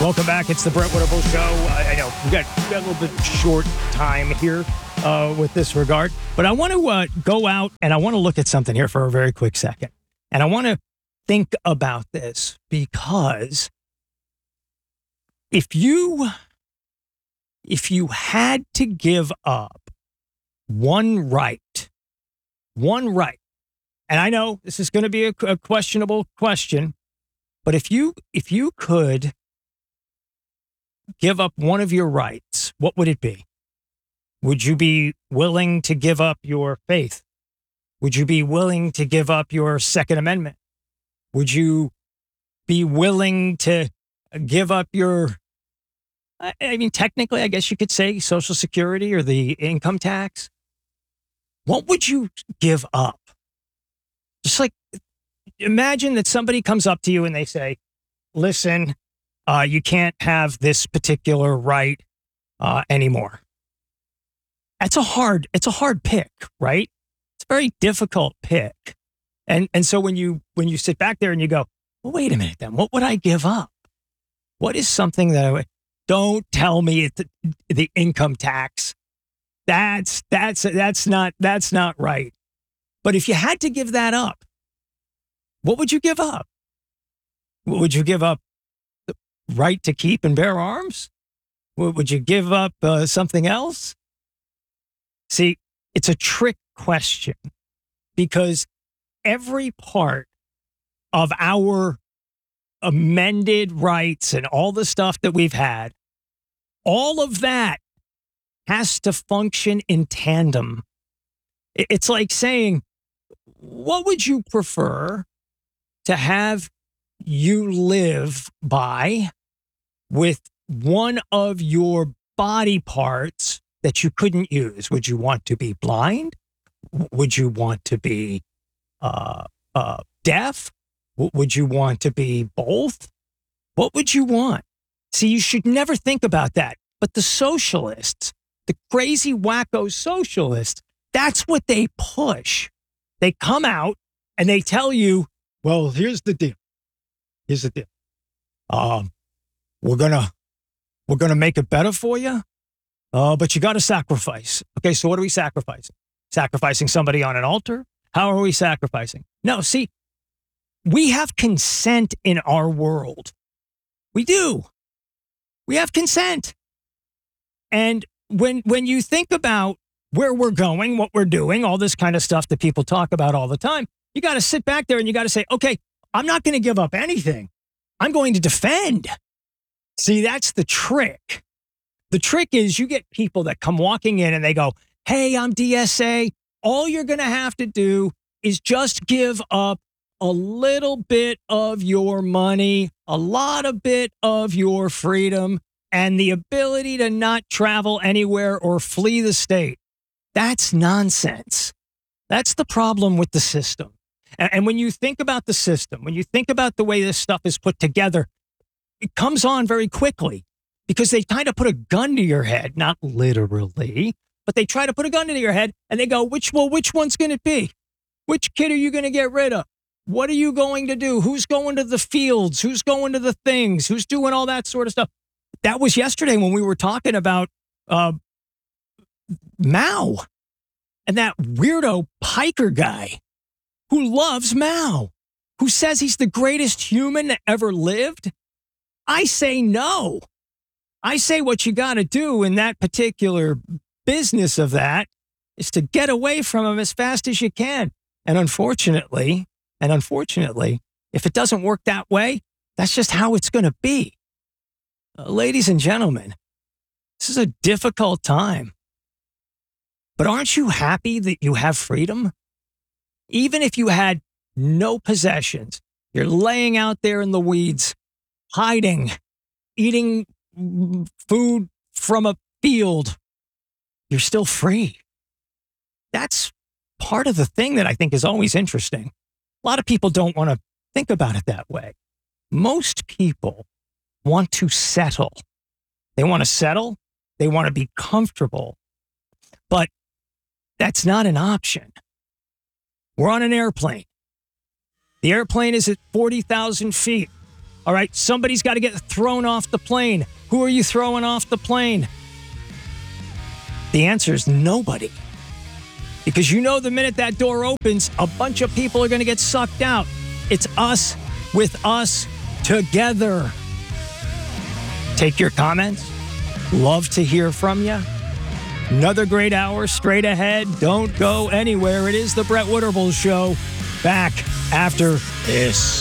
Welcome back. It's the Brent Winterble Show. I know we got a little bit short time here with this regard, but I want to go out and I want to look at something here for a very quick second. And I want to think about this because if you had to give up one right, and I know this is going to be a questionable question, but if you could give up one of your rights, what would it be? Would you be willing to give up your faith? Would you be willing to give up your Second Amendment? Would you be willing to give up your, I mean, technically, I guess you could say Social Security or the income tax? What would you give up? Just like, imagine that somebody comes up to you and they say, listen, you can't have this particular right anymore. It's a hard pick, right? It's a very difficult pick. And so when you sit back there and you go, well, wait a minute then, what would I give up? What is something that I would, don't tell me it's the income tax. That's not right. But if you had to give that up, what would you give up? Would you give up the right to keep and bear arms? Would you give up something else? See, it's a trick question because every part of our amended rights and all the stuff that we've had, all of that has to function in tandem. It's like saying, what would you prefer to have you live by with one of your body parts that you couldn't use? Would you want to be blind? Would you want to be deaf? Would you want to be both? What would you want? See, you should never think about that. But the socialists, the crazy wacko socialists, that's what they push. They come out and they tell you, well, here's the deal. Here's the deal. We're gonna make it better for you. But you got to sacrifice. Okay, so what are we sacrificing? Sacrificing somebody on an altar? How are we sacrificing? No, see, we have consent in our world. We do. We have consent. And when you think about where we're going, what we're doing, all this kind of stuff that people talk about all the time, you got to sit back there and you got to say, okay, I'm not going to give up anything. I'm going to defend. See, that's the trick. The trick is you get people that come walking in and they go, hey, I'm DSA. All you're going to have to do is just give up a little bit of your money, a lot of bit of your freedom, and the ability to not travel anywhere or flee the state. That's nonsense. That's the problem with the system. And when you think about the system, when you think about the way this stuff is put together, it comes on very quickly because they kind of put a gun to your head, not literally, but they try to put a gun to your head and they go, which one's going to be? Which kid are you going to get rid of? What are you going to do? Who's going to the fields? Who's going to the things? Who's doing all that sort of stuff? That was yesterday when we were talking about Mao and that weirdo Piker guy who loves Mao, who says he's the greatest human that ever lived. I say no. I say what you got to do in that particular business of that is to get away from him as fast as you can. And unfortunately, if it doesn't work that way, that's just how it's going to be. Ladies and gentlemen, this is a difficult time. But aren't you happy that you have freedom? Even if you had no possessions, you're laying out there in the weeds, hiding, eating food from a field, you're still free. That's part of the thing that I think is always interesting. A lot of people don't want to think about it that way. Most people want to settle. They want to settle. They want to be comfortable. But that's not an option. We're on an airplane. The airplane is at 40,000 feet. All right, somebody's got to get thrown off the plane. Who are you throwing off the plane? The answer is nobody. Because you know the minute that door opens, a bunch of people are going to get sucked out. It's us with us together. Take your comments. Love to hear from you. Another great hour straight ahead. Don't go anywhere. It is the Brett Winterble Show. Back after this.